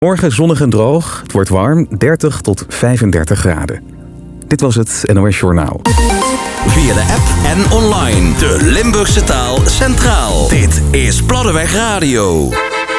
Morgen zonnig en droog. Het wordt warm, 30 tot 35 graden. Dit was het NOS Journaal. Via de app en online. De Limburgse taal centraal. Dit is Platteweg Radio.